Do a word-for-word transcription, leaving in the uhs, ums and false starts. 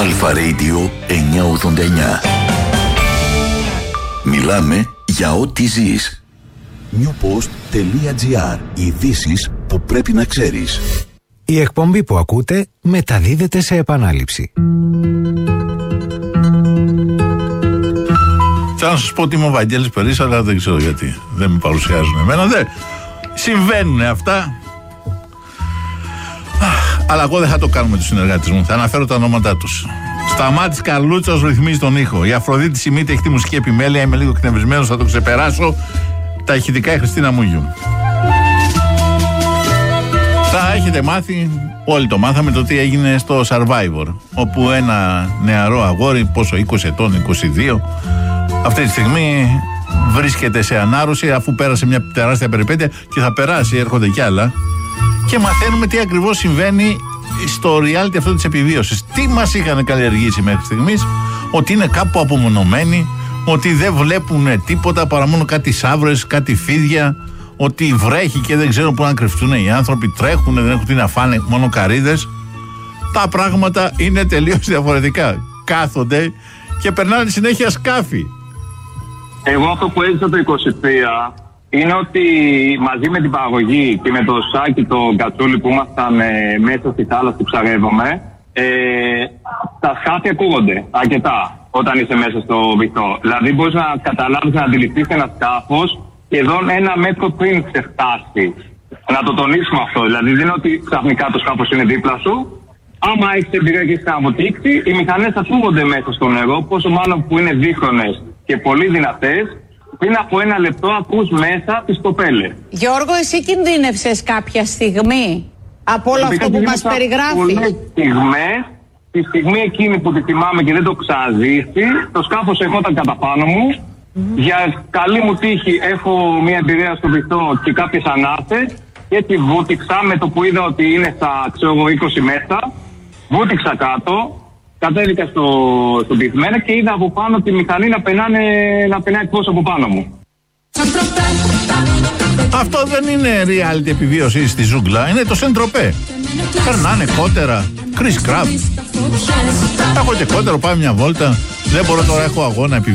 Αλφα Radio εννιακόσια ογδόντα εννιά. Μιλάμε για ό,τι ζεις. newpost.gr. Ειδήσεις που πρέπει να ξέρεις. Η εκπομπή που ακούτε μεταδίδεται σε επανάληψη. Θέλω να σας πω ότι είμαι ο Βαγγέλης Περής, αλλά δεν ξέρω γιατί δεν με παρουσιάζουν εμένα. Δεν συμβαίνουν αυτά. Αλλά εγώ δεν θα το κάνω με τους συνεργάτες μου. Θα αναφέρω τα ονόματά τους. Σταμάτης Καρλούτσος ρυθμίζει τον ήχο. Η Αφροδίτη Σιμίτη έχει τη μουσική επιμέλεια. Είμαι λίγο εκνευρισμένος, θα το ξεπεράσω. Τα ηχητικά η Χριστίνα Μούγιου. Θα έχετε μάθει, όλοι το μάθαμε, το τι έγινε στο Survivor. Όπου ένα νεαρό αγόρι, πόσο, είκοσι ετών, είκοσι δύο, αυτή τη στιγμή βρίσκεται σε ανάρρωση αφού πέρασε μια τεράστια περιπέτεια και θα περάσει, έρχονται κι άλλα. Και μαθαίνουμε τι ακριβώς συμβαίνει στο reality αυτό της επιβίωσης. Τι μας είχαν καλλιεργήσει μέχρι στιγμής, ότι είναι κάπου απομονωμένοι, ότι δεν βλέπουν τίποτα παρά μόνο κάτι σαύρες, κάτι φίδια, ότι βρέχει και δεν ξέρουν πού να κρυφτούν οι άνθρωποι, τρέχουν, δεν έχουν τι να φάνε, μόνο καρύδες. Τα πράγματα είναι τελείως διαφορετικά. Κάθονται και περνάνε συνέχεια σκάφη. Εγώ αυτό που έζησα το είκοσι τρία είναι ότι μαζί με την παραγωγή και με το Σάκη, το Κατσούλη που ήμασταν ε, μέσα στη θάλασσα που ψαρεύομαι, ε, τα σκάφη ακούγονται αρκετά όταν είσαι μέσα στο βυθό. Δηλαδή μπορείς να καταλάβεις, να αντιληφθείς ένα σκάφος σχεδόν ένα μέτρο πριν σε φτάσει. Να το τονίσουμε αυτό. Δηλαδή δεν είναι ότι ξαφνικά το σκάφος είναι δίπλα σου. Άμα έχεις εμπειρία και έχεις αναποτύξει, οι μηχανές ακούγονται μέσα στο νερό, πόσο μάλλον που είναι δίχρονες και πολύ δυνατές. Πριν από ένα λεπτό ακούς μέσα τις κοπέλες. Γιώργο, εσύ κινδύνευσες κάποια στιγμή από όλο αυτό που μας περιγράφει? Πολλές στιγμές, τη στιγμή εκείνη που τη θυμάμαι και δεν το ξαναζήσει, το σκάφος ερχόταν κατά πάνω μου. Mm-hmm. Για καλή μου τύχη έχω μια εμπειρία στο βυθό και κάποιες ανάσες. Και έτσι βούτυξα με το που είδα ότι είναι στα ξέρω εγώ είκοσι μέτρα. Βούτυξα κάτω. Κατέβηκα στο, στο πυθμένα και είδα από πάνω τη μηχανή να, πενάνε, να πενάει εκτός από πάνω μου. Αυτό δεν είναι reality επιβίωση στη ζούγκλα, είναι το Σεντροπέ. Περνάνε κότερα, Chris Crab. Έχω και κότερο, πάμε μια βόλτα. Δεν μπορώ τώρα, έχω αγώνα επιβίωση.